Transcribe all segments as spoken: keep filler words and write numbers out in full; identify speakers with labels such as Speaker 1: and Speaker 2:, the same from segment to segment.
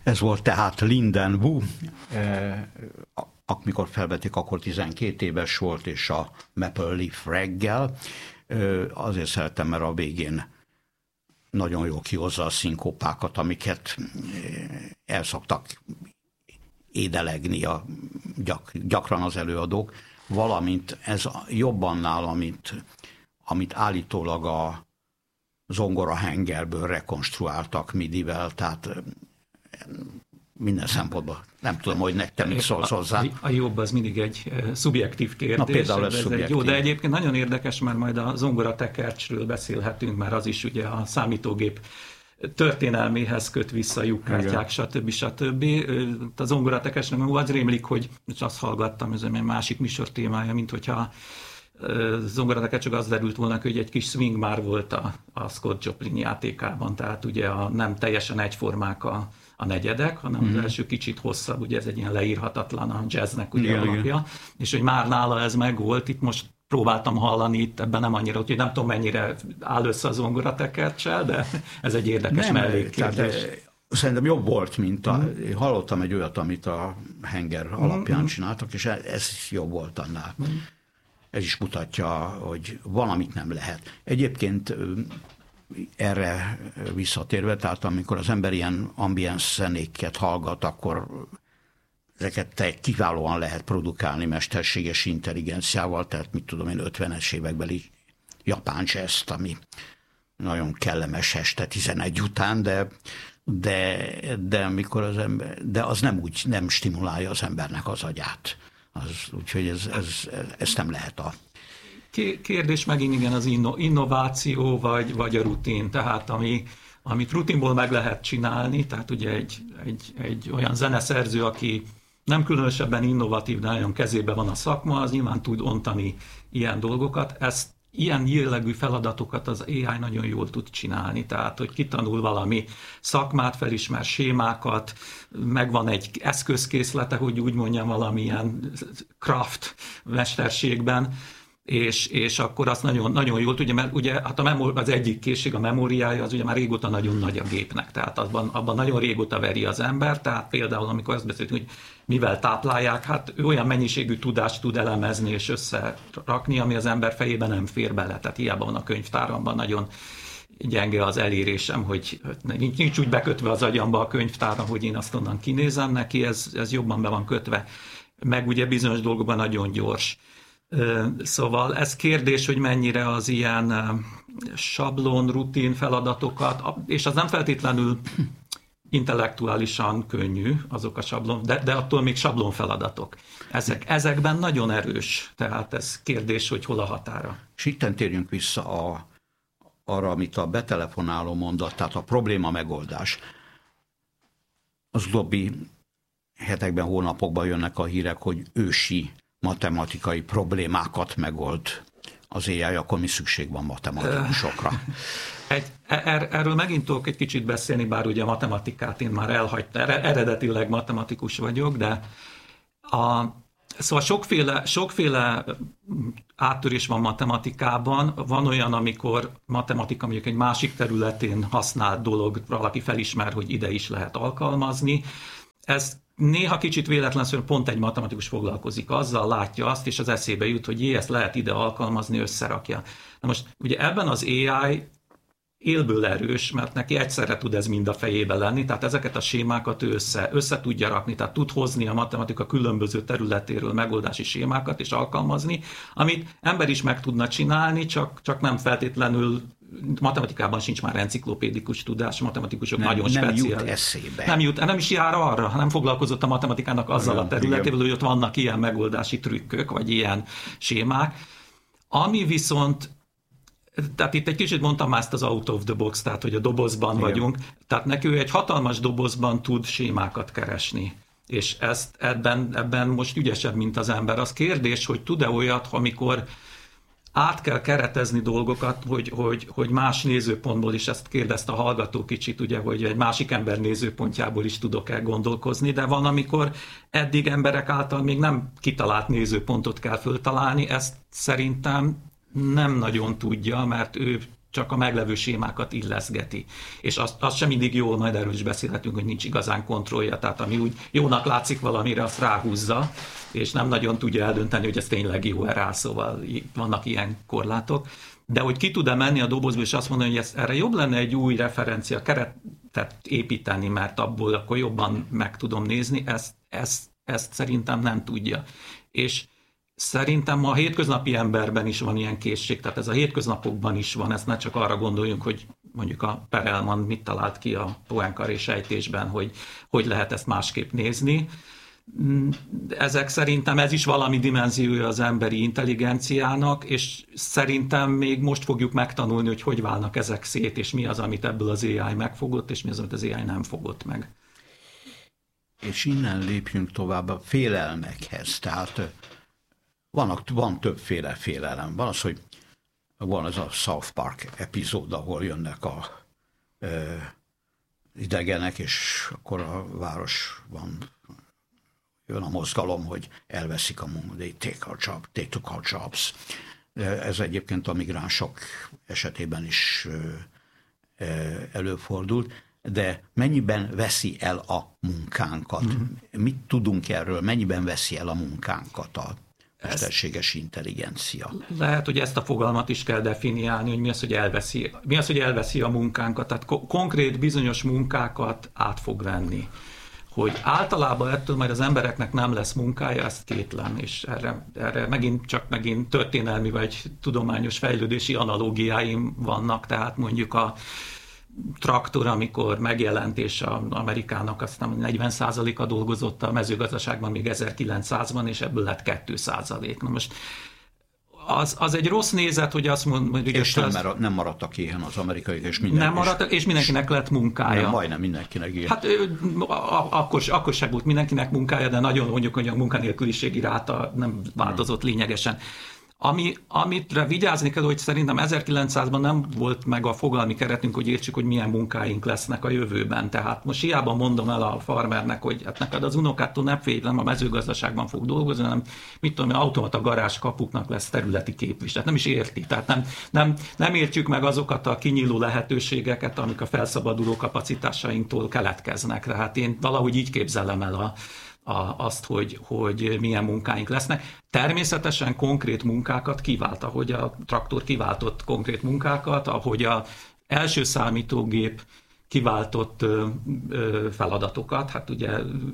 Speaker 1: Ez volt tehát Linden Wu, amikor felvették, akkor tizenkét éves volt, és a Maple Leaf reggel. Azért szerettem, mert a végén nagyon jól kihozza a szinkópákat, amiket el szoktak édelegni a, gyak, gyakran az előadók, valamint ez jobb annál, amit, amit állítólag a zongora hengerből rekonstruáltak midivel, tehát minden szempontból. Nem tudom, hogy nektek mit szólsz hozzá.
Speaker 2: A, a jobb az mindig egy uh, szubjektív kérdés.
Speaker 1: Na, például ez, ez szubjektív.
Speaker 2: Jó, de egyébként nagyon érdekes, mert majd a zongoratekercsről beszélhetünk, mert az is ugye a számítógép történelméhez köt vissza, lyukkártyák, stb. stb. A zongoratekercsnek úgy rémlik, hogy azt hallgattam, ez egy másik műsor témája, mint hogyha zongoratekercs csak az derült volna, hogy egy kis swing már volt a, a Scott Joplin játékában, tehát ugye a, nem teljesen egyformák a a negyedek, hanem mm-hmm. az első kicsit hosszabb, ugye ez egy ilyen leírhatatlan a jazznek ugye igen, alapja, igen. És hogy már nála ez megvolt, itt most próbáltam hallani, itt ebben nem annyira, hogy nem tudom mennyire áll össze a zongoratekerccsel, de ez egy érdekes mellékkérdés.
Speaker 1: Szerintem jobb volt, mint a, mm. hallottam egy olyat, amit a henger alapján mm. csináltak, és ez jobb volt annál. Mm. Ez is mutatja, hogy valamit nem lehet. Egyébként erre visszatérve, tehát amikor az ember ilyen ambience zenéket hallgat, akkor ezeket kiválóan lehet produkálni mesterséges intelligenciával, tehát mit tudom én, ötvenes évekbeli japán jazz, ami nagyon kellemes este tizenegy után, de, de, de, amikor az ember, de az nem úgy nem stimulálja az embernek az agyát. Az, úgyhogy ez, ez, ezt nem lehet a
Speaker 2: Kérdés megint igen az innováció vagy, vagy a rutin, tehát ami, amit rutinból meg lehet csinálni, tehát ugye egy, egy, egy olyan zeneszerző, aki nem különösebben innovatív, de nagyon kezében van a szakma, az nyilván tud ontani ilyen dolgokat. Ezt ilyen jellegű feladatokat az á i nagyon jól tud csinálni, tehát hogy kitanul valami szakmát, felismer sémákat, megvan egy eszközkészlete, hogy úgy mondjam, valamilyen craft mesterségben, És, és akkor azt nagyon, nagyon jól tudja, mert ugye hát a memor, az egyik készség, a memóriája, az ugye már régóta nagyon nagy a gépnek, tehát abban, abban nagyon régóta veri az ember, tehát például amikor azt beszéltünk, hogy mivel táplálják, hát ő olyan mennyiségű tudást tud elemezni és összerakni, ami az ember fejében nem fér bele, tehát hiába van a könyvtáramban nagyon gyenge az elérésem, hogy nincs, nincs úgy bekötve az agyamba a könyvtáram, hogy én azt onnan kinézem neki, ez, ez jobban be van kötve, meg ugye bizonyos dolgokban nagyon gyors. Szóval ez kérdés, hogy mennyire az ilyen sablon, rutin feladatokat, és az nem feltétlenül intellektuálisan könnyű, azok a sablon, de, de attól még sablon feladatok. Ezek, ezekben nagyon erős, tehát ez kérdés, hogy hol a határa.
Speaker 1: És itten térjünk vissza a, arra, amit a betelefonáló mondott, tehát a probléma megoldás. Az utóbbi hetekben, hónapokban jönnek a hírek, hogy ősi matematikai problémákat megold az á i, akkor mi szükség van matematikusokra?
Speaker 2: Egy, er, erről megint tudok egy kicsit beszélni, bár ugye a matematikát én már elhagytam, eredetileg matematikus vagyok, de a, szóval sokféle, sokféle áttörés van matematikában. Van olyan, amikor matematika mondjuk egy másik területén használt dolog, valaki felismer, hogy ide is lehet alkalmazni. Ez néha kicsit véletlenül pont egy matematikus foglalkozik azzal, látja azt, és az eszébe jut, hogy jé, ezt lehet ide alkalmazni, összerakja. Na most ugye ebben az á i élből erős, mert neki egyszerre tud ez mind a fejébe lenni, tehát ezeket a sémákat ő össze, össze tudja rakni, tehát tud hozni a matematika különböző területéről megoldási sémákat és alkalmazni, amit ember is meg tudna csinálni, csak, csak nem feltétlenül, matematikában sincs már enciklopédikus tudás, matematikusok nem, nagyon speciális. Nem jut
Speaker 1: eszébe.
Speaker 2: Nem jut, nem is jár arra, nem foglalkozott a matematikának azzal olyan, a területével, hogy ott vannak ilyen megoldási trükkök, vagy ilyen sémák. Ami viszont tehát itt egy kicsit mondtam már ezt az out of the box, tehát hogy a dobozban igen. vagyunk, tehát neki ő egy hatalmas dobozban tud sémákat keresni. És ezt ebben, ebben most ügyesebb, mint az ember. Az kérdés, hogy tud-e olyat, amikor át kell keretezni dolgokat, hogy, hogy, hogy más nézőpontból is, ezt kérdezte a hallgató kicsit, ugye, hogy egy másik ember nézőpontjából is tudok-e gondolkozni, de van, amikor eddig emberek által még nem kitalált nézőpontot kell föltalálni, ezt szerintem nem nagyon tudja, mert ő csak a meglevő sémákat illeszgeti. És azt, azt sem mindig jól, majd erről is beszélhetünk, hogy nincs igazán kontrollja, tehát ami úgy jónak látszik valamire, azt ráhúzza, és nem nagyon tudja eldönteni, hogy ez tényleg jó-e rá, szóval vannak ilyen korlátok. De hogy ki tud-e menni a dobozból, és azt mondani, hogy ez, erre jobb lenne egy új referencia keretet építeni, mert abból akkor jobban meg tudom nézni, ezt, ezt, ezt szerintem nem tudja. És szerintem a hétköznapi emberben is van ilyen készség, tehát ez a hétköznapokban is van, ezt ne csak arra gondoljunk, hogy mondjuk a Perelman mit talált ki a Poincaré sejtésben, hogy hogy lehet ezt másképp nézni. Ezek szerintem ez is valami dimenziója az emberi intelligenciának, és szerintem még most fogjuk megtanulni, hogy hogy válnak ezek szét, és mi az, amit ebből az á i megfogott, és mi az, amit az á i nem fogott meg.
Speaker 1: És innen lépjünk tovább a félelmekhez. Tehát van, van többféle félelem. Van az, hogy van ez a South Park epizód, ahol jönnek a ö, idegenek, és akkor a városban jön a mozgalom, hogy elveszik a munkát, they take our job, they took our jobs. Ez egyébként a migránsok esetében is előfordult, de mennyiben veszi el a munkánkat? Mm-hmm. Mit tudunk erről? Mennyiben veszi el a munkánkat a mesterséges intelligencia?
Speaker 2: Lehet, hogy ezt a fogalmat is kell definiálni, hogy mi az, hogy elveszi, mi az, hogy elveszi a munkánkat. Tehát ko- konkrét bizonyos munkákat át fog venni. Hogy általában ettől majd az embereknek nem lesz munkája, ezt kétlem, és erre, erre megint csak megint történelmi vagy tudományos fejlődési analógiáim vannak, tehát mondjuk a traktor, amikor megjelent, és az Amerikának aztán negyven százaléka dolgozott a mezőgazdaságban még ezerkilencszázban, és ebből lett két százalék. Na most Az, az egy rossz nézet, hogy azt mondom, hogy...
Speaker 1: És nem, az... nem maradtak éhen az amerikaiak, és mindenki...
Speaker 2: Nem maradtak, és mindenkinek lett munkája.
Speaker 1: Nem, majdnem mindenkinek ilyen.
Speaker 2: Hát akkor, akkor sem volt mindenkinek munkája, de nagyon mondjuk, hogy a munkanélküliségi ráta nem változott nem. lényegesen. Ami, amitre vigyázni kell, hogy szerintem ezerkilencszázban nem volt meg a fogalmi keretünk, hogy értsük, hogy milyen munkáink lesznek a jövőben. Tehát most hiába mondom el a farmernek, hogy hát neked az unokától ne félj, nem a mezőgazdaságban fog dolgozni, hanem mit tudom, automata garázs kapuknak lesz területi képviselet. Nem is érti. Tehát nem, nem, nem értjük meg azokat a kinyíló lehetőségeket, amik a felszabaduló kapacitásainktól keletkeznek. Tehát én valahogy így képzelem el a A, azt, hogy, hogy milyen munkáink lesznek. Természetesen konkrét munkákat kivált, ahogy a traktor kiváltott konkrét munkákat, ahogy az első számítógép kiváltott ö, ö, feladatokat. Hát ugye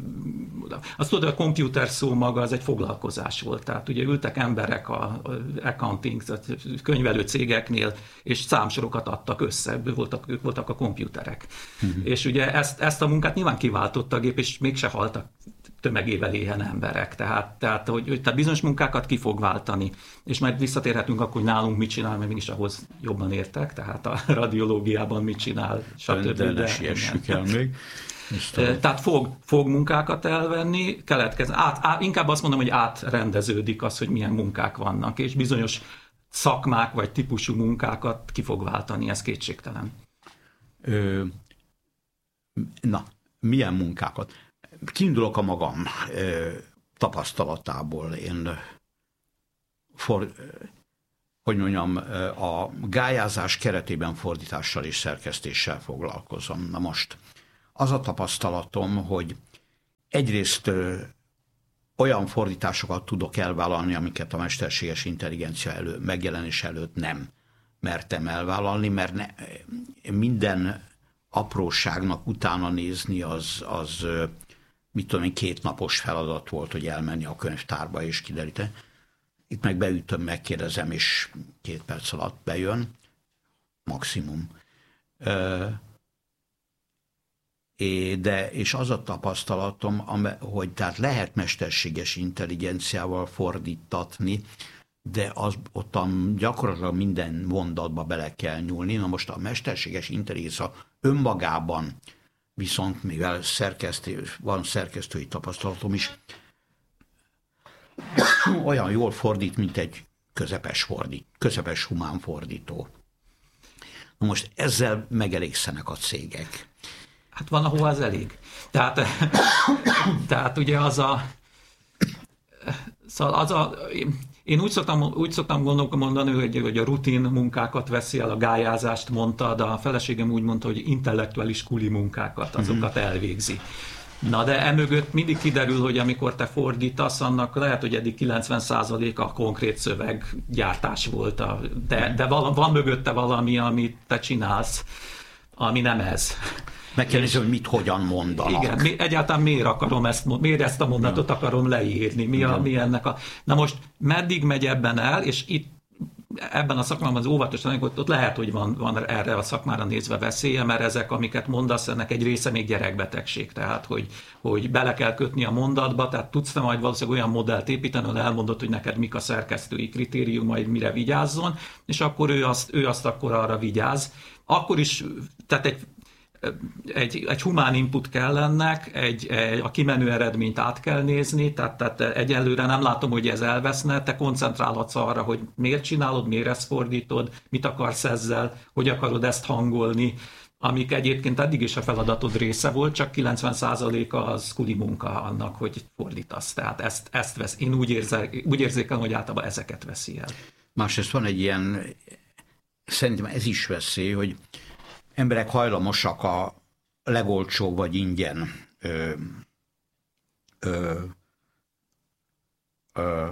Speaker 2: azt tudod, a komputer szó maga az egy foglalkozás volt. Tehát ugye ültek emberek a, a accounting, könyvelő cégeknél, és számsorokat adtak össze, voltak, ők voltak a komputerek. Uh-huh. És ugye ezt, ezt a munkát nyilván kiváltotta a gép, és mégse haltak tömegével éhen emberek. Tehát, tehát, hogy, hogy tehát bizonyos munkákat ki fog váltani. És majd visszatérhetünk akkor, hogy nálunk mit csinál, mert mégis ahhoz jobban értek, tehát a radiológiában mit csinál, stb.
Speaker 1: De ne siessük el még.
Speaker 2: Tehát fog, fog munkákat elvenni, keletkezz, át, át, inkább azt mondom, hogy átrendeződik az, hogy milyen munkák vannak, és bizonyos szakmák vagy típusú munkákat ki fog váltani, ez kétségtelen. Ö,
Speaker 1: na, milyen munkákat? Kiindulok a magam ö, tapasztalatából. Én, for, hogy mondjam, a gályázás keretében fordítással és szerkesztéssel foglalkozom. Na most az a tapasztalatom, hogy egyrészt ö, olyan fordításokat tudok elvállalni, amiket a mesterséges intelligencia elő, megjelenés előtt nem mertem elvállalni, mert ne, minden apróságnak utána nézni az, az mit tudom én, két napos feladat volt, hogy elmenni a könyvtárba és kideríteni. Itt meg beütöm, megkérdezem, és két perc alatt bejön, maximum. De, és az a tapasztalatom, hogy tehát lehet mesterséges intelligenciával fordítatni, de az, ott gyakorlatilag minden mondatba bele kell nyúlni. Na most a mesterséges intelligencia önmagában, viszont mivel szerkesztő, van szerkesztői tapasztalatom is, olyan jól fordít, mint egy közepes fordít, közepes humán fordító. Na most ezzel megelégszenek a cégek.
Speaker 2: Hát van, ahol az elég. Tehát, tehát ugye az a... Szóval az a... Én úgy szoktam, úgy szoktam mondani, hogy, hogy a rutin munkákat veszi el, a gályázást mondta, de a feleségem úgy mondta, hogy intellektuális kuli munkákat, azokat elvégzi. Na de emögött mindig kiderül, hogy amikor te fordítasz, annak lehet, hogy eddig kilencven százaléka a konkrét szöveggyártás volt, a, de, de val- van mögötte valami, amit te csinálsz, ami nem ez.
Speaker 1: Meg kell nézni, hogy mit, hogyan mondanak.
Speaker 2: Igen, mi, egyáltalán miért akarom ezt, miért ezt a mondatot ja. akarom leírni, mi, a, mi ennek a... Na most meddig megy ebben el, és itt ebben a szakmában az óvatosan, ott, ott lehet, hogy van, van erre a szakmára nézve veszélye, mert ezek, amiket mondasz, ennek egy része még gyerekbetegség, tehát hogy, hogy bele kell kötni a mondatba, tehát tudsz te majd valószínűleg olyan modellt építeni, ahol elmondod, hogy neked mik a szerkesztői kritériumaid, mire vigyázzon, és akkor ő azt, ő azt akkor arra vigyáz. Akkor is, tehát egy Egy, egy humán input kell ennek, egy, egy, a kimenő eredményt át kell nézni, tehát, tehát egyelőre nem látom, hogy ez elveszne, te koncentrálhatsz arra, hogy miért csinálod, miért ezt fordítod, mit akarsz ezzel, hogy akarod ezt hangolni, amik egyébként eddig is a feladatod része volt, csak kilencven százaléka az kuli munka annak, hogy fordítasz. Tehát ezt, ezt vesz. Én úgy, érzel, úgy érzékelem, hogy általában ezeket veszi el.
Speaker 1: Másrészt van egy ilyen, szerintem ez is veszély, hogy emberek hajlamosak a legolcsóbb vagy ingyen ö, ö, ö,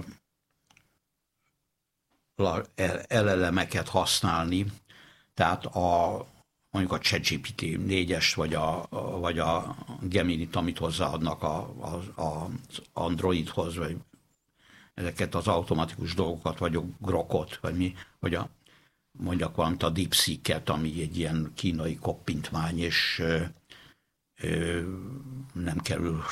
Speaker 1: el el elemeket használni, tehát a, mondjuk a ChatGPT négyest vagy a, vagy a Gemini-t, amit hozzáadnak a, a, az Androidhoz, vagy ezeket az automatikus dolgokat, vagy a Grokot, vagy mi, vagy a mondjak valamit, a DeepSeek-et, ami egy ilyen kínai koppintmány, és ö, ö, nem kerül,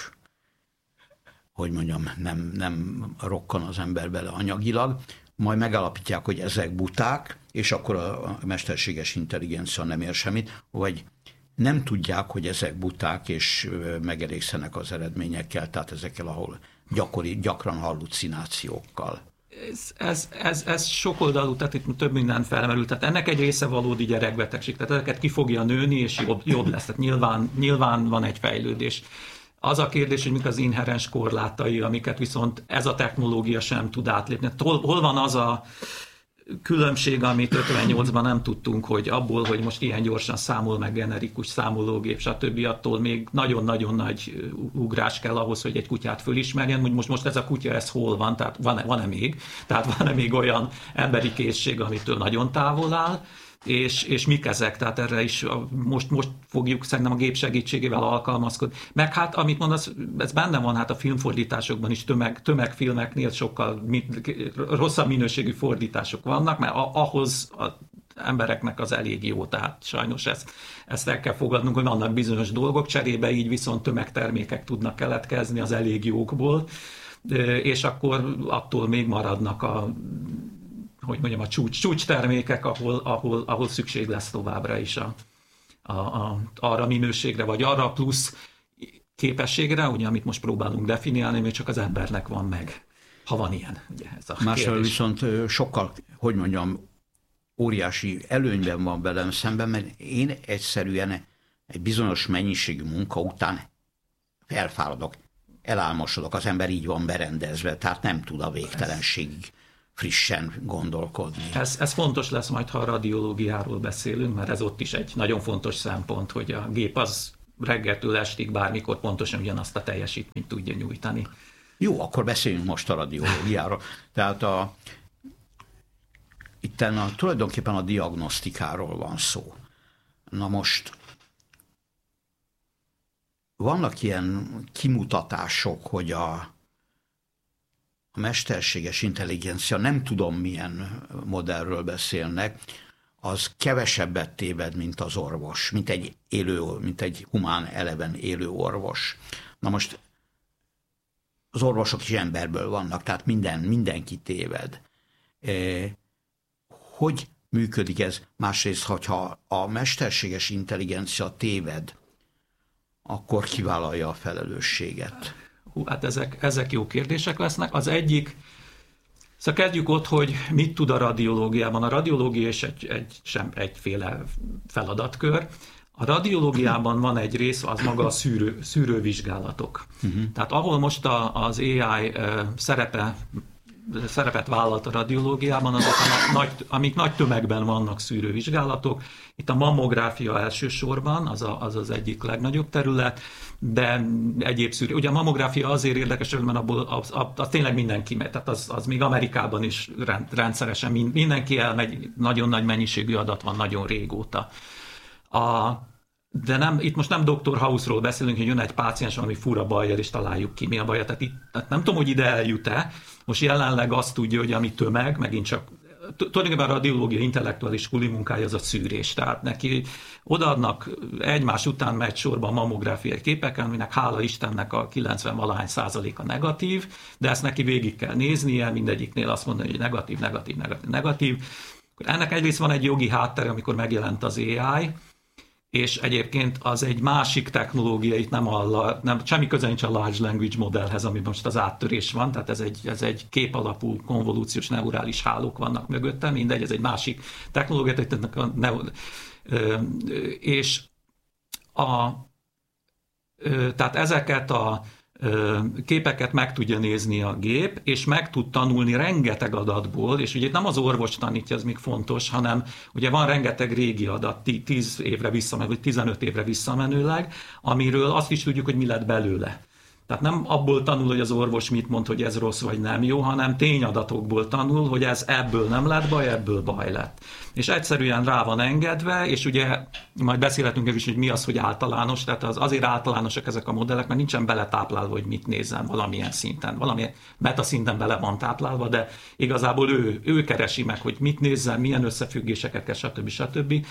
Speaker 1: hogy mondjam, nem, nem rokkan az ember bele anyagilag, majd megállapítják, hogy ezek buták, és akkor a mesterséges intelligencia nem ér semmit, vagy nem tudják, hogy ezek buták, és megelégszenek az eredményekkel, tehát ezekkel, ahol gyakori, gyakran hallucinációkkal.
Speaker 2: Ez, ez, ez, ez sokoldalú, tehát itt több minden felmerül. Tehát ennek egy része valódi gyerekbetegség, tehát ezeket ki fogja nőni, és jobb, jobb lesz. Tehát nyilván, nyilván van egy fejlődés. Az a kérdés, hogy mik az inherens korlátai, amiket viszont ez a technológia sem tud átlépni. Hol, hol van az a különbség, amit ötvennyolcban nem tudtunk, hogy abból, hogy most ilyen gyorsan számol meg generikus számológép, stb. Attól még nagyon-nagyon nagy ugrás kell ahhoz, hogy egy kutyát fölismerjen, hogy most, most ez a kutya, ez hol van, tehát van-e, van-e még, tehát van-e még olyan emberi készség, amitől nagyon távol áll, és, és mik ezek, tehát erre is most, most fogjuk szerintem a gép segítségével alkalmazkodni. Meg hát, amit mondasz, ez benne van, hát a filmfordításokban is tömeg, tömegfilmeknél sokkal mit, rosszabb minőségű fordítások vannak, mert ahhoz az embereknek az elég jó, tehát sajnos ezt, ezt el kell fogadnunk, hogy vannak bizonyos dolgok cserébe, így viszont tömegtermékek tudnak keletkezni az elég jókból, és akkor attól még maradnak a hogy mondjam, a csúcs, csúcs termékek, ahol, ahol, ahol szükség lesz továbbra is a, a, a, arra minőségre, vagy arra plusz képességre, ugye, amit most próbálunk definiálni, még csak az embernek van meg, ha van ilyen. Ugye, ez a
Speaker 1: Másról viszont sokkal, hogy mondjam, óriási előnyben van velem szemben, mert én egyszerűen egy bizonyos mennyiségű munka után felfáradok, elálmosodok, az ember így van berendezve, tehát nem tud a végtelenségig frissen gondolkodni.
Speaker 2: Ez, ez fontos lesz majd, ha a radiológiáról beszélünk, mert ez ott is egy nagyon fontos szempont, hogy a gép az reggeltől estig bármikor pontosan ugyanazt a teljesítményt tudja nyújtani.
Speaker 1: Jó, akkor beszéljünk most a radiológiáról. Tehát a, itten a, tulajdonképpen a diagnosztikáról van szó. Na most vannak ilyen kimutatások, hogy a A mesterséges intelligencia, nem tudom milyen modellről beszélnek, az kevesebbet téved, mint az orvos, mint egy élő, mint egy humán eleven élő orvos. Na most az orvosok is emberből vannak, tehát minden, mindenki téved. E, hogy működik ez? Másrészt, hogyha a mesterséges intelligencia téved, akkor kivállalja a felelősséget.
Speaker 2: Hú, hát ezek, ezek jó kérdések lesznek. Az egyik, szóval kezdjük ott, hogy mit tud a radiológiában. A radiológia is egy, egy, sem egyféle feladatkör. A radiológiában van egy rész, az maga a szűrő, szűrővizsgálatok. Uh-huh. Tehát ahol most a, az á i szerepe szerepet vállalt a radiológiában, azok, a nagy, amik nagy tömegben vannak szűrővizsgálatok. Itt a mammográfia elsősorban, az, a, az az egyik legnagyobb terület, de egyéb szűrő. Ugye a mammográfia azért érdekes, mert abból az, az, az tényleg mindenki megy, tehát az, az még Amerikában is rend, rendszeresen mindenki elmegy, nagyon nagy mennyiségű adat van nagyon régóta. A, de nem, itt most nem doktor House-ról beszélünk, hogy jön egy páciens, valami fura bajjal, és találjuk ki, mi a baja. Tehát, itt, tehát nem tudom, hogy ide eljut-e. Most jelenleg azt tudja, hogy ami tömeg, megint csak tulajdonképpen a radiológia intellektuális kuli munkája az a szűrés. Tehát neki odaadnak egymás után megy sorba a mammográfiai képeken, aminek hála Istennek a kilencven-valahány százaléka negatív, de ezt neki végig kell néznie, mindegyiknél azt mondani, hogy negatív, negatív, negatív, negatív. Ennek egyrészt van egy jogi háttere, amikor megjelent az á i, és egyébként az egy másik technológia, itt nem, a, nem semmi köze nincs a large language modellhez, amiben most az áttörés van, tehát ez egy, ez egy képalapú konvolúciós neurális hálók vannak mögötte, mindegy, ez egy másik technológia, és a, tehát ezeket a képeket meg tudja nézni a gép, és meg tud tanulni rengeteg adatból, és ugye itt nem az orvos tanítja, ez még fontos, hanem ugye van rengeteg régi adat, tíz évre visszamenőleg, vagy tizenöt évre visszamenőleg, amiről azt is tudjuk, hogy mi lett belőle. Tehát nem abból tanul, hogy az orvos mit mond, hogy ez rossz vagy nem jó, hanem tényadatokból tanul, hogy ez ebből nem lett baj, ebből baj lett. És egyszerűen rá van engedve, és ugye majd beszélhetünk is, hogy mi az, hogy általános, tehát az azért általánosak ezek a modellek, mert nincsen beletáplálva, hogy mit nézzen valamilyen szinten. Valamilyen metaszinten bele van táplálva, de igazából ő, ő keresi meg, hogy mit nézzen, milyen összefüggéseket kell, stb. stb.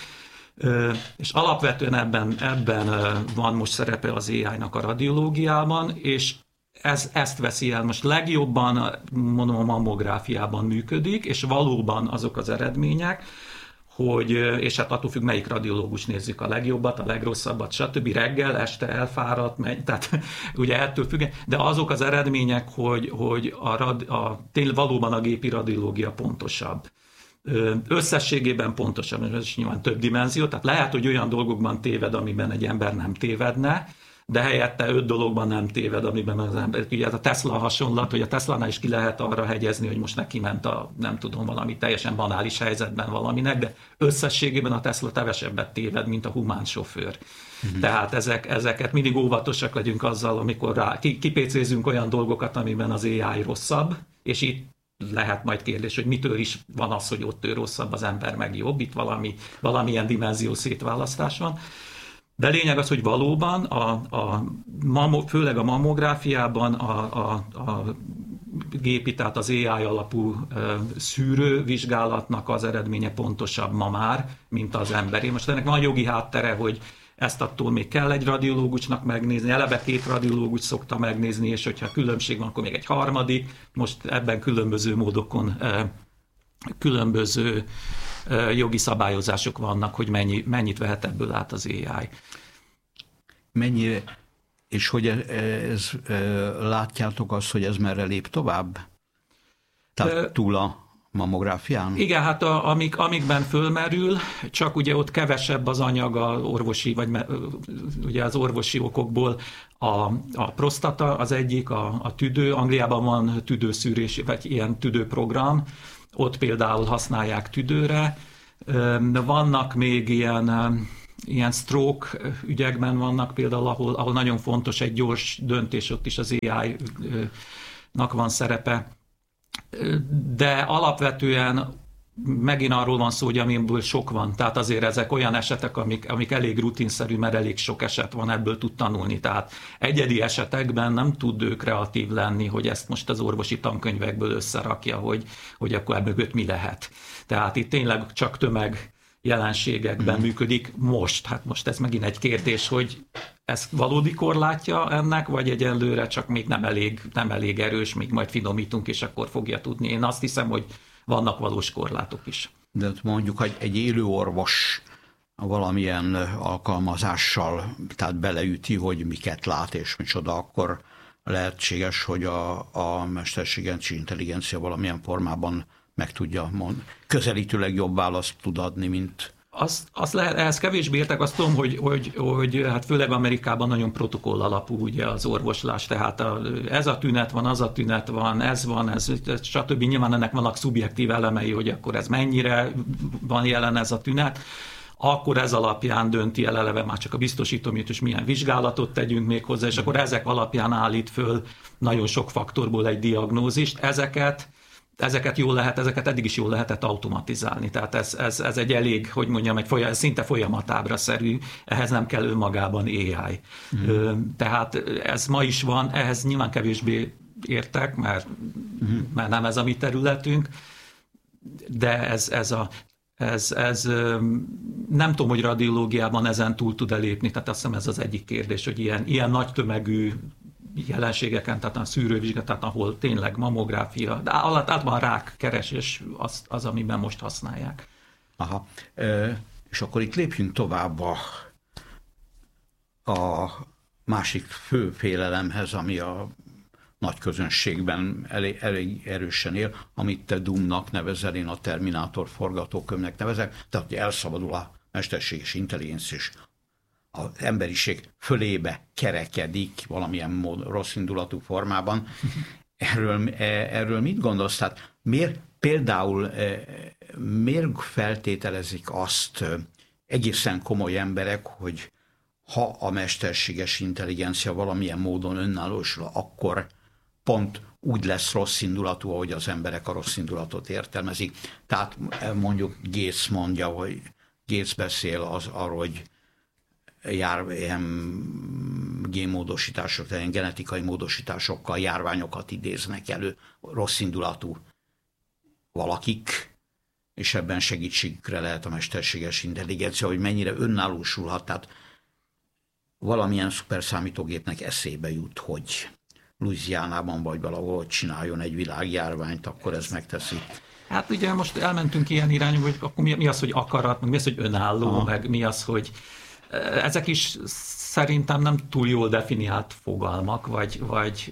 Speaker 2: És alapvetően ebben, ebben van most szerepe az á i-nak a radiológiában, és ez, ezt veszi el. Most legjobban, mondom, a mammográfiában működik, és valóban azok az eredmények, hogy, és hát attól függ, melyik radiológus nézzük a legjobbat, a legrosszabbat, stb. Reggel, este elfáradt, megy, tehát ugye ettől függ, de azok az eredmények, hogy, hogy a, rad, a, tényleg valóban a gépi radiológia pontosabb. Összességében pontosan, ez is nyilván több dimenzió, tehát lehet, hogy olyan dolgokban téved, amiben egy ember nem tévedne, de helyette öt dologban nem téved, amiben az ember, ugye a Tesla hasonlat, hogy a Teslánál is ki lehet arra hegyezni, hogy most neki ment a, nem tudom, valami teljesen banális helyzetben valaminek, de összességében a Tesla kevesebbet téved, mint a humán sofőr. Mm-hmm. Tehát ezek, ezeket mindig óvatosak legyünk azzal, amikor rá, kipécézünk olyan dolgokat, amiben az á i rosszabb, és itt lehet majd kérdés, hogy mitől is van az, hogy ott ő rosszabb, az ember meg jobb, itt valami, valamilyen dimenzió szétválasztás van. De lényeg az, hogy valóban, a, a, főleg a mammográfiában a, a, a gépi, tehát az á i alapú szűrővizsgálatnak az eredménye pontosabb ma már, mint az emberi. Most ennek van jogi háttere, hogy ezt attól még kell egy radiológusnak megnézni, eleve két radiológus szokta megnézni, és hogyha különbség van, akkor még egy harmadik. Most ebben különböző módokon, különböző jogi szabályozások vannak, hogy mennyi, mennyit vehet ebből át az á i.
Speaker 1: Mennyire, és hogy ez, ez, látjátok azt, hogy ez merre lép tovább? Tehát túl a mammográfián?
Speaker 2: Igen, hát a, amik, amikben fölmerül, csak ugye ott kevesebb az anyag a orvosi, vagy ugye az orvosi okokból a, a prostata az egyik, a, a tüdő. Angliában van tüdőszűrés, vagy ilyen tüdőprogram, ott például használják tüdőre. Vannak még ilyen, ilyen stroke ügyekben vannak például, ahol, ahol nagyon fontos egy gyors döntés, ott is az á i-nak van szerepe. De alapvetően megint arról van szó, hogy amiből sok van. Tehát azért ezek olyan esetek, amik, amik elég rutinszerű, mert elég sok eset van, ebből tud tanulni. Tehát egyedi esetekben nem tud ő kreatív lenni, hogy ezt most az orvosi tankönyvekből összerakja, hogy, hogy akkor ebből mi lehet. Tehát itt tényleg csak tömeg jelenségekben mm. működik most. Hát most ez megint egy kérdés, hogy ez valódi korlátja ennek, vagy egyelőre csak még nem elég, nem elég erős, még majd finomítunk, és akkor fogja tudni. Én azt hiszem, hogy vannak valós korlátok is.
Speaker 1: De mondjuk, hogy egy élő orvos valamilyen alkalmazással, tehát beleüti, hogy miket lát és micsoda, akkor lehetséges, hogy a, a mesterséges intelligencia valamilyen formában meg tudja mondani. Közelítőleg jobb választ tud adni, mint
Speaker 2: Azt, azt lehet, ehhez kevésbé értek, azt tudom, hogy, hogy, hogy hát főleg Amerikában nagyon protokoll alapú ugye az orvoslás, tehát a, ez a tünet van, az a tünet van, ez van, ez, ez stb. Nyilván ennek vannak szubjektív elemei, hogy akkor ez mennyire van jelen ez a tünet, akkor ez alapján dönti el eleve már csak a biztosító, hogy milyen vizsgálatot tegyünk még hozzá, és akkor ezek alapján állít föl nagyon sok faktorból egy diagnózist. Ezeket Ezeket jól lehet, ezeket eddig is jól lehetett automatizálni. Tehát ez, ez, ez egy elég, hogy mondjam, egy folyam, szinte folyamatábraszerű, ehhez nem kell önmagában á i. Mm. Tehát ez ma is van, ehhez nyilván kevésbé értek, mert, mm. mert nem ez a mi területünk, de ez, ez a Ez, ez nem tudom, hogy radiológiában ezen túl tud-e lépni, tehát azt hiszem ez az egyik kérdés, hogy ilyen, ilyen nagy tömegű jelenségeken, tehát a szűrővizsgálat, tehát ahol tényleg mammográfia, de általában rák keresés az, az, amiben most használják.
Speaker 1: Aha, e, és akkor itt lépjünk tovább a, a másik fő félelemhez, ami a nagy közönségben elég, elég erősen él, amit te Doom-nak nevezel, én a Terminátor forgatókönyvnek nevezek, tehát hogy elszabadul a mesterséges intelligencia, és az emberiség fölébe kerekedik valamilyen mód, rossz indulatú formában. Erről, erről mit gondolsz? Tehát miért például miért feltételezik azt egészen komoly emberek, hogy ha a mesterséges intelligencia valamilyen módon önállósul, akkor pont úgy lesz rossz indulatú, ahogy az emberek a rossz indulatot értelmezik. Tehát mondjuk Gates mondja, hogy Gates beszél az arról, hogy jár ilyen génmódosítások, ilyen genetikai módosításokkal járványokat idéznek elő rossz indulatú valakik, és ebben segítségükre lehet a mesterséges intelligencia, hogy mennyire önállósulhat. Tehát valamilyen szuperszámítógépnek eszébe jut, hogy Louisianában vagy valahol csináljon egy világjárványt, akkor ez megteszi.
Speaker 2: Hát ugye most elmentünk ilyen irányba, hogy akkor mi, mi az, hogy akarat, meg mi az, hogy önálló, Aha. meg mi az, hogy ezek is szerintem nem túl jól definiált fogalmak, vagy, vagy,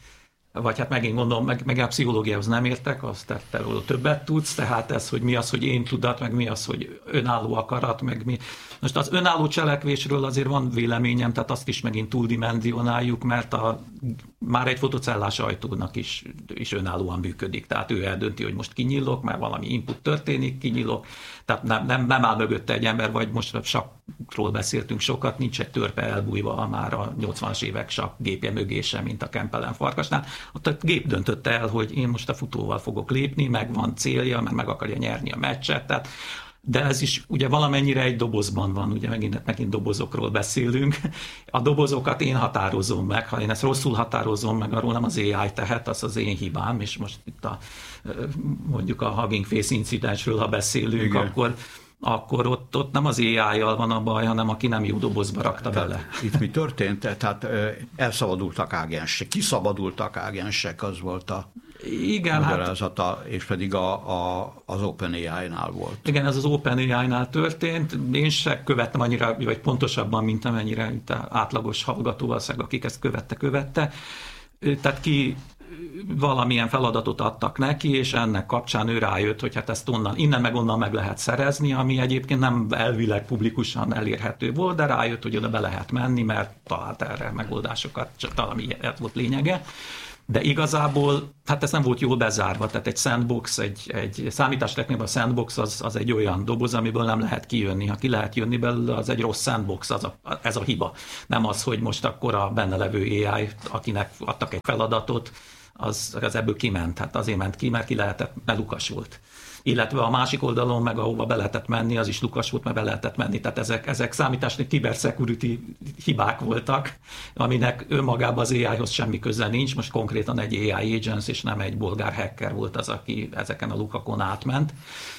Speaker 2: vagy hát megint gondolom, meg, meg a pszichológiához nem értek, azt te róla többet tudsz, tehát ez, hogy mi az, hogy én tudat, meg mi az, hogy önálló akarat, meg mi. Most az önálló cselekvésről azért van véleményem, tehát azt is megint túldimenzionáljuk, mert a, már egy fotocellás ajtónak is, is önállóan működik, tehát ő eldönti, hogy most kinyillok, mert valami input történik, kinyillok, tehát nem, nem, nem áll mögötte egy ember, vagy most a sakkról beszéltünk sokat, nincs egy törpe elbújva már a nyolcvanas évek sakk gépje mögé sem, mint a Kempelen farkasnál. Ott a gép döntötte el, hogy én most a futóval fogok lépni, meg van célja, mert meg akarja nyerni a meccset, tehát de ez is ugye valamennyire egy dobozban van, ugye megint, megint dobozokról beszélünk. A dobozokat én határozom meg, ha én ezt rosszul határozom meg, arról nem az á i tehet, az az én hibám, és most itt a, mondjuk a Hugging Face incidensről, ha beszélünk, Igen. akkor akkor ott, ott nem az á i-jal van a baj, hanem aki nem jó dobozba rakta
Speaker 1: Tehát
Speaker 2: bele.
Speaker 1: Itt mi történt? Tehát elszabadultak ágensek, kiszabadultak ágensek, az volt a
Speaker 2: Igen,
Speaker 1: magyarázata, hát, és pedig a, a, az OpenAI-nál volt.
Speaker 2: Igen, ez az OpenAI-nál történt. Én se követtem annyira, vagy pontosabban, mint amennyire itt átlagos hallgató, valószínűleg, akik ezt követte, követte. Tehát ki valamilyen feladatot adtak neki, és ennek kapcsán ő rájött, hogy hát ezt onnan, innen meg onnan meg lehet szerezni, ami egyébként nem elvileg publikusan elérhető volt, de rájött, hogy oda be lehet menni, mert talált erre megoldásokat, csak valami ez volt lényege. De igazából, hát ez nem volt jól bezárva, tehát egy sandbox, egy, egy számítástechnikában a sandbox az, az egy olyan doboz, amiből nem lehet kijönni. Ha ki lehet jönni belőle, az egy rossz sandbox, az a, ez a hiba. Nem az, hogy most akkor a benne levő á i, akinek adtak egy feladatot, az, az ebből kiment. Hát azért ment ki, mert ki lehetett, mert lukas volt. Illetve a másik oldalon, meg ahova be lehetett menni, az is lukas volt, mert be lehetett menni. Tehát ezek, ezek számításni cybersecurity hibák voltak, aminek önmagában az á i-hoz semmi köze nincs. Most konkrétan egy á i agent, és nem egy bolgár hacker volt az, aki ezeken a lukakon átment.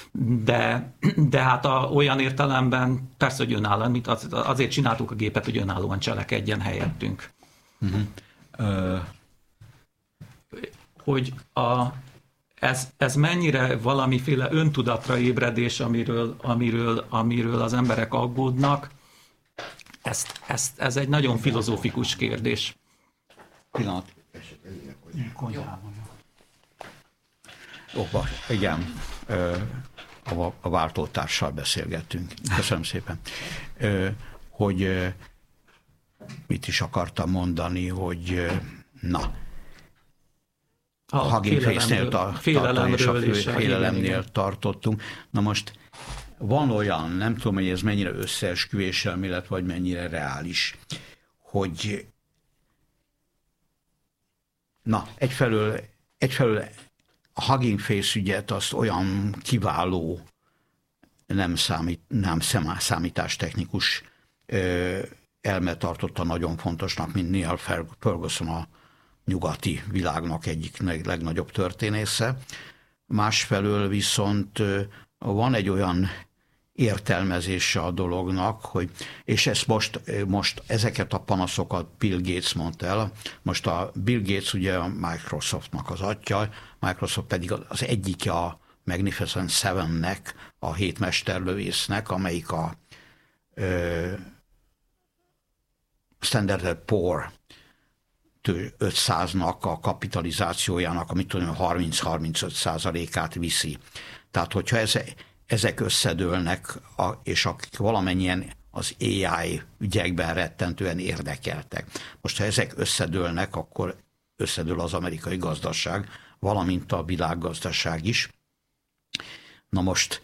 Speaker 2: De, de hát a, olyan értelemben persze, hogy önállóan, mint az, azért csináltuk a gépet, hogy önállóan cselekedjen helyettünk. Uh-huh. Uh... Hogy a Ez, ez mennyire valamiféle öntudatra ébredés, amiről, amiről, amiről az emberek aggódnak, ez, ez, ez egy nagyon filozófikus kérdés.
Speaker 1: Pillanat. Opa, igen. a, a váltótársal beszélgettünk. Köszönöm szépen. Hogy mit is akartam mondani, hogy na, a Hugging Face-nél tartottunk, és a félelemnél tartottunk. Na most van olyan, nem tudom, hogy ez mennyire összeesküvés elmélet, vagy mennyire reális, hogy na, egyfelől, egyfelől a Hugging Face ügyet azt olyan kiváló, nem, számít, nem számítástechnikus elme tartotta nagyon fontosnak, mint Neil Ferguson, a nyugati világnak egyik legnagyobb történésze. Másfelől viszont van egy olyan értelmezése a dolognak, hogy, és ezt most, most ezeket a panaszokat Bill Gates mondta el. Most a Bill Gates ugye a Microsoftnak az atya, Microsoft pedig az egyike a Magnificent Sevennek, a hét mesterlövésznek, amelyik a ö, Standard and Poor ötszáznak a kapitalizációjának, amit tudom, harminc-harmincöt százalékát viszi. Tehát, hogyha ez, ezek összedőlnek, a, és akik valamennyien az á i ügyekben rettentően érdekeltek. Most, ha ezek összedőlnek, akkor összedől az amerikai gazdaság, valamint a világgazdaság is. Na most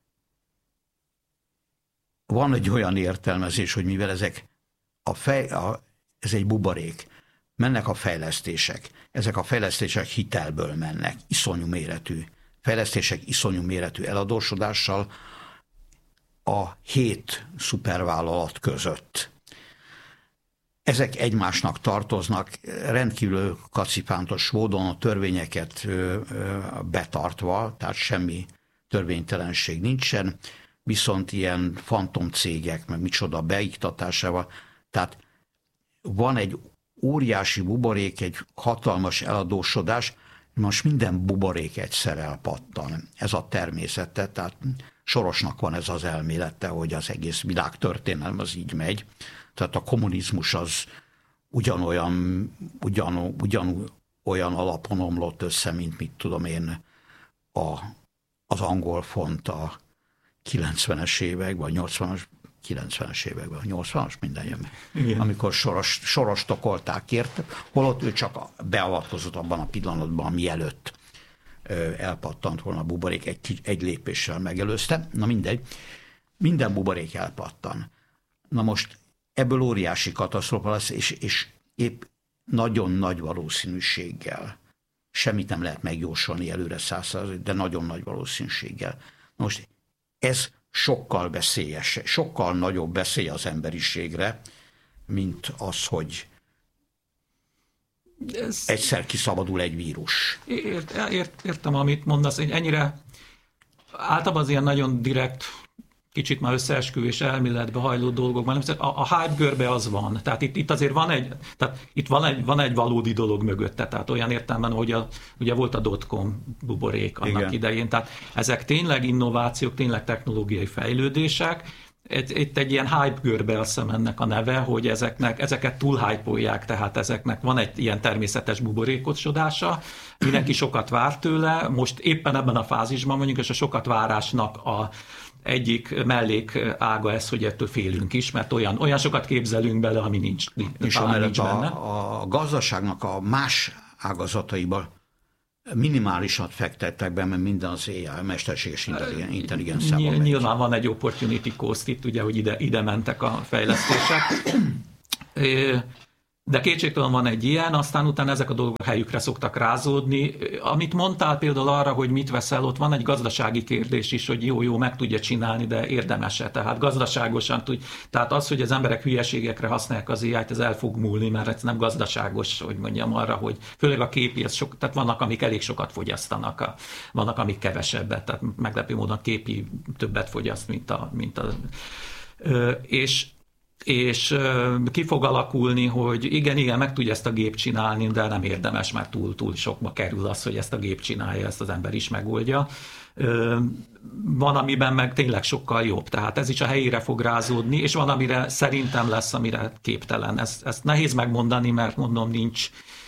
Speaker 1: van egy olyan értelmezés, hogy mivel ezek a fej, a, ez egy buborék, mennek a fejlesztések. Ezek a fejlesztések hitelből mennek, iszonyú méretű fejlesztések, iszonyú méretű eladósodással a hét szupervállalat között. Ezek egymásnak tartoznak, rendkívül kacipántos módon a törvényeket betartva, tehát semmi törvénytelenség nincsen, viszont ilyen fantomcégek, meg micsoda beiktatásával, tehát van egy óriási buborék, egy hatalmas eladósodás, most minden buborék egyszer elpattan. Ez a természete, tehát Sorosnak van ez az elmélete, hogy az egész világtörténelem az így megy. Tehát a kommunizmus az ugyanolyan, ugyan, ugyan olyan alapon omlott össze, mint mit tudom én, a, az angol font a kilencvenes években, nyolcvanas, kilencvenes években, nyolcvanas, minden jön meg. Amikor Soros, Soros tokolták érte, holott ő csak beavatkozott abban a pillanatban, mielőtt elpattant volna a buborék, egy, egy lépéssel megelőzte. Na mindegy, minden buborék elpattan. Na most ebből óriási katasztrófa lesz, és, és épp nagyon nagy valószínűséggel, semmit nem lehet megjósolni előre száz százalékig, de nagyon nagy valószínűséggel. Na most ez sokkal veszélyes, sokkal nagyobb veszély az emberiségre, mint az, hogy ez... egyszer kiszabadul egy vírus.
Speaker 2: Ért, ért, értem, amit mondasz. Ennyire általában az ilyen nagyon direkt, kicsit már összeesküvés elméletbe hajló dolgokban, a, a hype görbe az van. Tehát itt, itt azért van egy, tehát itt van egy, van egy valódi dolog mögötte, tehát olyan értelemben, hogy a, ugye volt a dotcom buborék annak Igen. idején, tehát ezek tényleg innovációk, tényleg technológiai fejlődések. Itt egy ilyen hype görbe, azt hiszem ennek a neve, hogy ezeknek, ezeket túl hype-olják, tehát ezeknek van egy ilyen természetes buborékosodása, mindenki sokat vár tőle, most éppen ebben a fázisban mondjuk, és a sokat várásnak a egyik mellék ága ez, hogy ettől félünk is, mert olyan, olyan sokat képzelünk bele, ami nincs,
Speaker 1: és
Speaker 2: talán nincs benne.
Speaker 1: A, a gazdaságnak a más ágazataiban minimálisat fektettek be, mert minden az á i, mesterséges intelligenciában
Speaker 2: megy. Nyilván van egy opportunity cost itt, ugye, hogy ide, ide mentek a fejlesztések. De kétségtelen van egy ilyen, aztán utána ezek a dolgok helyükre szoktak rázódni. Amit mondtál például arra, hogy mit veszel, ott van egy gazdasági kérdés is, hogy jó-jó, meg tudja csinálni, de érdemes-e. Tehát gazdaságosan tud. Tehát az, hogy az emberek hülyeségekre használják az á i-t, ez el fog múlni, mert ez nem gazdaságos, hogy mondjam arra, hogy főleg a képi, ez sok, tehát vannak, amik elég sokat fogyasztanak, a, vannak, amik kevesebbet, tehát meglepő módon a képi többet fogyaszt, mint a... Mint a és és ki fog alakulni, hogy igen, igen, meg tudja ezt a gép csinálni, de nem érdemes, mert túl, túl sokba kerül az, hogy ezt a gép csinálja, ezt az ember is megoldja. Van, amiben meg tényleg sokkal jobb, tehát ez is a helyére fog rázódni, és van, amire szerintem lesz, amire képtelen. Ezt, ezt nehéz megmondani, mert mondom, nincs,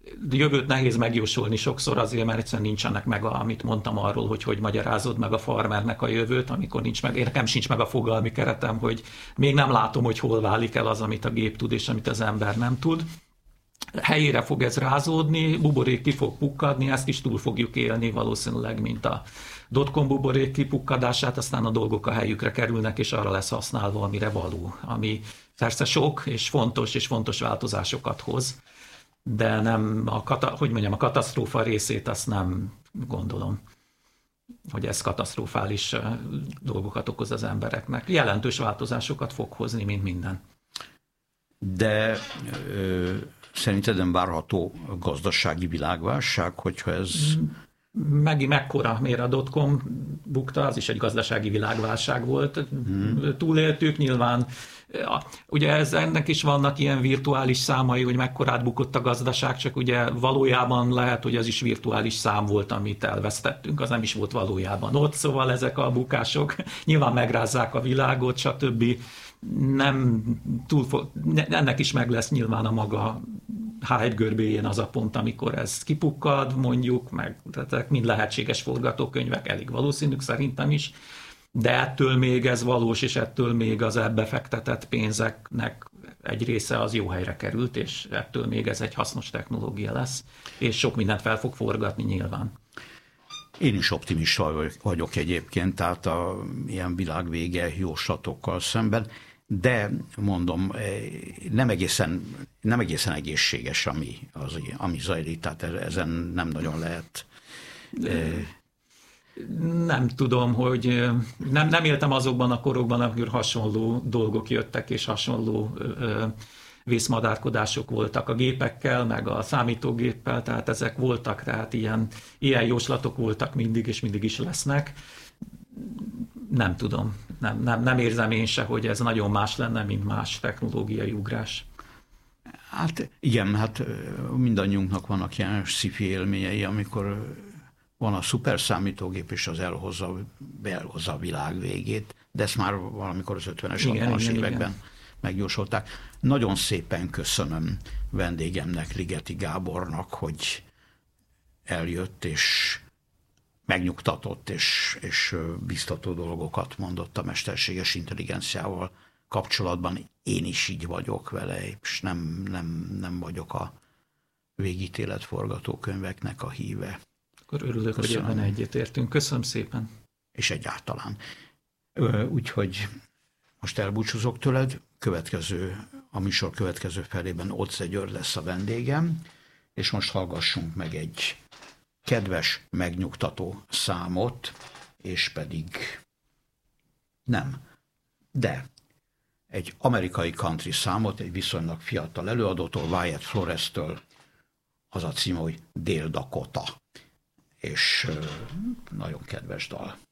Speaker 2: jövőt nehéz megjósolni sokszor azért, mert egyszerűen nincsenek meg, a, amit mondtam arról, hogy hogy magyarázod meg a farmernek a jövőt, amikor nincs meg, én nekem sincs meg a fogalmi keretem, hogy még nem látom, hogy hol válik el az, amit a gép tud, és amit az ember nem tud. Helyére fog ez rázódni, buborék ki fog pukkadni, ezt is túl fogjuk élni valószínűleg, mint a dotcom buborék kipukkadását, aztán a dolgok a helyükre kerülnek, és arra lesz használva, amire való, ami persze sok és fontos, és fontos változásokat hoz, de nem a, kata, hogy mondjam, a katasztrófa részét azt nem gondolom, hogy ez katasztrofális dolgokat okoz az embereknek. Jelentős változásokat fog hozni, mint minden.
Speaker 1: De ö, szerinted nem várható gazdasági világválság, hogyha ez...
Speaker 2: Megint mekkora, miért a dotcom bukta, az is egy gazdasági világválság volt. Hmm. Túléltük nyilván. Ugye ez, ennek is vannak ilyen virtuális számai, hogy mekkorát bukott a gazdaság, csak ugye valójában lehet, hogy ez is virtuális szám volt, amit elvesztettünk, az nem is volt valójában ott, szóval ezek a bukások nyilván megrázzák a világot, stb. Nem túl, ennek is meg lesz nyilván a maga hype görbéjén az a pont, amikor ez kipukkad, mondjuk, meg tehát mind lehetséges forgatókönyvek, elég valószínűk szerintem is, de ettől még ez valós, és ettől még az ebbe fektetett pénzeknek egy része az jó helyre került, és ettől még ez egy hasznos technológia lesz, és sok mindent fel fog forgatni nyilván.
Speaker 1: Én is optimista vagyok egyébként, tehát a ilyen világvége jóslatokkal szemben, de mondom, nem egészen, nem egészen egészséges, ami, az, ami zajlik, tehát ezen nem nagyon lehet.
Speaker 2: Nem tudom, hogy nem, nem éltem azokban a korokban, amikor hasonló dolgok jöttek, és hasonló vészmadárkodások voltak a gépekkel, meg a számítógéppel, tehát ezek voltak, tehát ilyen, ilyen jóslatok voltak mindig, és mindig is lesznek. Nem tudom, nem, nem, nem érzem én se, hogy ez nagyon más lenne, mint más technológiai ugrás.
Speaker 1: Hát igen, hát mindannyiunknak vannak ilyen sci-fi élményei, amikor van a szuper számítógép, és az elhozza, elhozza a világ végét, de ezt már valamikor az ötvenes, hatvanas években igen. megjósolták. Nagyon szépen köszönöm vendégemnek, Ligeti Gábornak, hogy eljött, és megnyugtatott, és, és biztató dolgokat mondott a mesterséges intelligenciával kapcsolatban. Én is így vagyok vele, és nem, nem, nem vagyok a végítélet forgatókönyveknek a híve.
Speaker 2: Akkor örülök, Köszönöm. hogy ebben egyetértünk. Köszönöm szépen.
Speaker 1: És egyáltalán. Úgyhogy most elbúcsúzok tőled. Következő, a műsor következő felében Ocz György lesz a vendégem, és most hallgassunk meg egy kedves, megnyugtató számot, és pedig nem, de egy amerikai country számot, egy viszonylag fiatal előadótól, Wyatt Flores-től, az a cím, hogy Dél-Dakota, és nagyon kedves dal.